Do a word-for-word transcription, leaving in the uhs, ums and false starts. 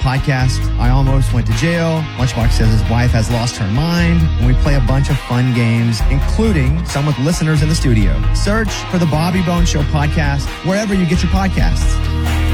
podcast, I Almost Went to Jail. Lunchbox says his wife has lost her mind. And we play a bunch of fun games, including some with listeners in the studio. Search for the Bobby Bones Show podcast wherever you get your podcasts.